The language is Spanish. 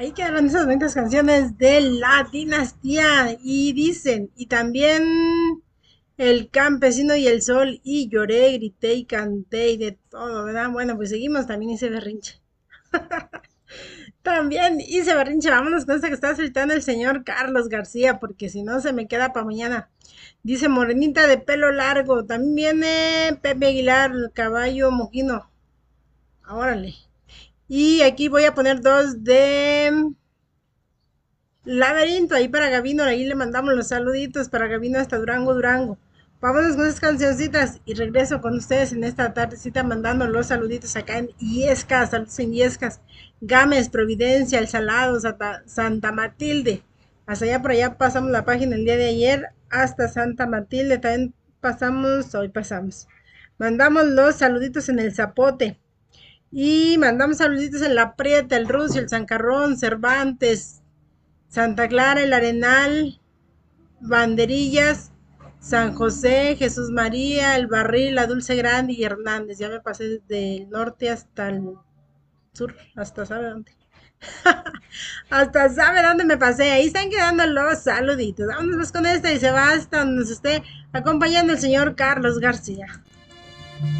Ahí quedaron esas bonitas canciones de la dinastía. Y dicen, y también el campesino y el sol, y lloré, grité y canté y de todo, ¿verdad? Bueno, pues seguimos, también hice berrinche. También hice berrinche, vámonos con esta que está solicitando el señor Carlos García, porque si no se me queda para mañana. Dice morenita de pelo largo, también viene Pepe Aguilar, el caballo mojino. Órale. Y aquí voy a poner dos de Laberinto, ahí para Gavino, ahí le mandamos los saluditos para Gavino hasta Durango, Durango. Vámonos con esas cancioncitas y regreso con ustedes en esta tardecita mandando los saluditos acá en Iescas, saludos en Iescas, Gámez, Providencia, El Salado, Santa Matilde. Hasta allá por allá pasamos la página el día de ayer hasta Santa Matilde, también hoy pasamos. Mandamos los saluditos en el Zapote. Y mandamos saluditos en La Prieta, el Rucio, el Zancarrón, Cervantes, Santa Clara, el Arenal, Banderillas, San José, Jesús María, el Barril, la Dulce Grande y Hernández. Ya me pasé desde el norte hasta el sur, hasta sabe dónde. Hasta sabe dónde me pasé. Ahí están quedando los saluditos. Vámonos con esta y se va hasta donde nos esté acompañando el señor Carlos García.